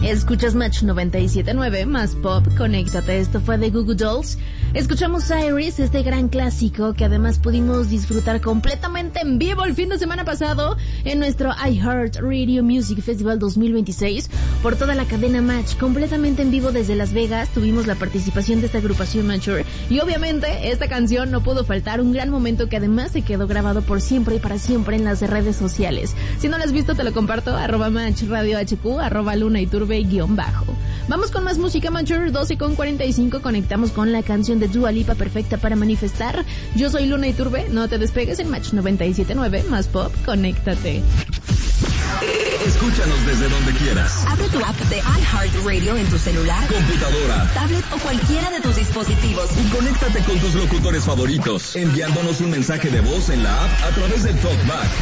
Escuchas Match 97.9 más pop, conéctate. Esto fue de Goo Goo Dolls. Escuchamos Iris, este gran clásico que además pudimos disfrutar completamente en vivo el fin de semana pasado en nuestro iHeart Radio Music Festival 2026 por toda la cadena Match, completamente en vivo desde Las Vegas. Tuvimos la participación de esta agrupación Mature y obviamente esta canción no pudo faltar, un gran momento que además se quedó grabado por siempre y para siempre en las redes sociales. Si no lo has visto te lo comparto, @Match Radio HQ, @Luna Iturbe_. Vamos con más música Mature, 12:45, conectamos con la canción de Dua Lipa, Perfecta para Manifestar. Yo soy Luna Iturbe, no te despegues en Match 97.9 más pop, conéctate. Escúchanos desde donde quieras. Abre tu app de iHeartRadio en tu celular, computadora, tablet o cualquiera de tus dispositivos. Y conéctate con tus locutores favoritos, enviándonos un mensaje de voz en la app a través del TalkBack